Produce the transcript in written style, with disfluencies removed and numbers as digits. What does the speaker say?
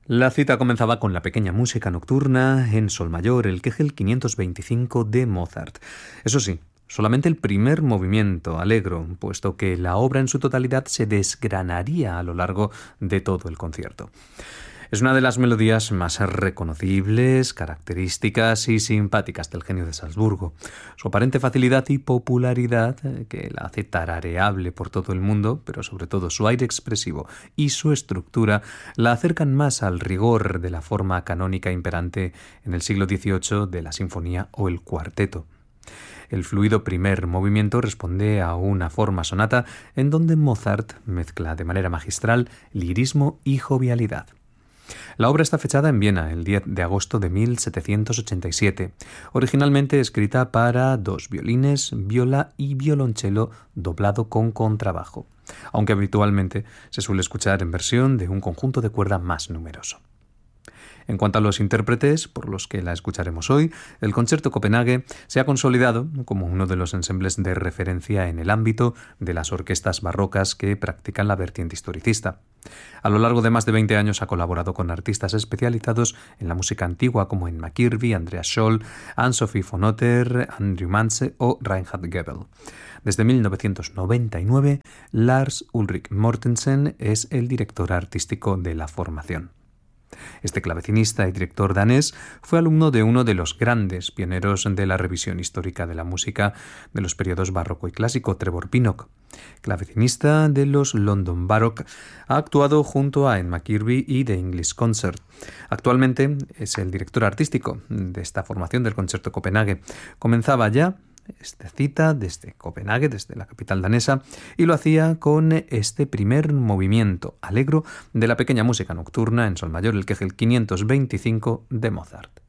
La cita comenzaba con la pequeña música nocturna en sol mayor, el Kegel 525 de Mozart. Eso sí, solamente el primer movimiento, allegro, puesto que la obra en su totalidad se desgranaría a lo largo de todo el concierto. Es una de las melodías más reconocibles, características y simpáticas del genio de Salzburgo. Su aparente facilidad y popularidad, que la hace tarareable por todo el mundo, pero sobre todo su aire expresivo y su estructura, la acercan más al rigor de la forma canónica imperante en el siglo XVIII de la sinfonía o el cuarteto. El fluido primer movimiento responde a una forma sonata en donde Mozart mezcla de manera magistral lirismo y jovialidad. La obra está fechada en Viena el 10 de agosto de 1787, originalmente escrita para 2 violines, viola y violonchelo doblado con contrabajo, aunque habitualmente se suele escuchar en versión de un conjunto de cuerda más numeroso. En cuanto a los intérpretes por los que la escucharemos hoy, el Concerto Copenhague se ha consolidado como uno de los ensembles de referencia en el ámbito de las orquestas barrocas que practican la vertiente historicista. A lo largo de más de 20 años ha colaborado con artistas especializados en la música antigua como en McKirby, Andreas Scholl, Anne-Sophie von Otter, Andrew Mantze o Reinhard Goebel. Desde 1999, Lars Ulrik Mortensen es el director artístico de la formación. Este clavecinista y director danés fue alumno de uno de los grandes pioneros de la revisión histórica de la música de los periodos barroco y clásico, Trevor Pinnock. Clavecinista de los London Baroque, ha actuado junto a Anne McKirby y The English Concert. Actualmente es el director artístico de esta formación del Concerto Copenhague. Comenzaba ya esta cita desde Copenhague, desde la capital danesa, y lo hacía con este primer movimiento allegro de la pequeña música nocturna en sol mayor, el Kegel 525 de Mozart.